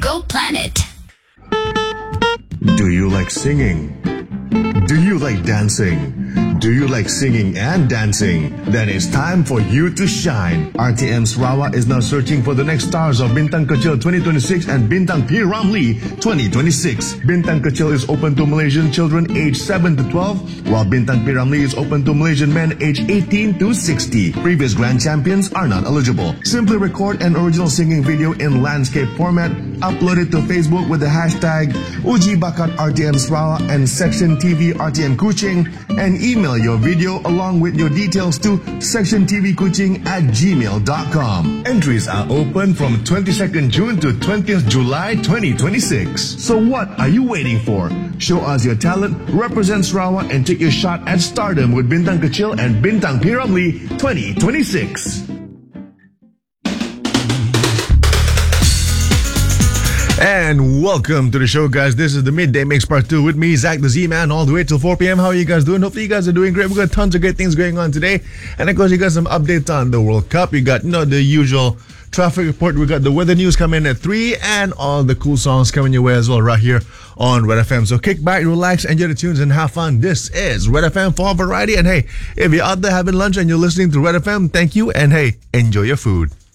Go Planet. Do you like singing? Do you like dancing? Do you like singing and dancing? Then it's time for you to shine. RTM Sarawak is now searching for the next stars of Bintang Kecil 2026 and Bintang P. Ramlee 2026. Bintang Kecil is open to Malaysian children aged 7 to 12, while Bintang P. Ramlee is open to Malaysian men aged 18 to 60. Previous grand champions are not eligible. Simply record an original singing video in landscape format, upload it to Facebook with the hashtag Uji Bakat RTM Sarawak and Section TV RTM Kuching, and email your video along with your details to sectiontvkuching@gmail.com. Entries are open from 22nd June to 20th July 2026. So what are you waiting for? Show us your talent, represent Sarawak, and take your shot at stardom with Bintang Kecil and Bintang P. Ramlee 2026. And welcome to the show, guys. This is the Midday Mix Part 2 with me, Zach the Z-Man, all the way till 4 p.m. How are you guys doing? Hopefully you guys are doing great. We've got tons of great things going on today. And of course, you got some updates on the World Cup. You got, the usual traffic report. We got the weather news coming in at 3 and all the cool songs coming your way as well right here on Red FM. So kick back, relax, enjoy the tunes and have fun. This is Red FM for variety. And hey, if you're out there having lunch and you're listening to Red FM, thank you. And hey, enjoy your food.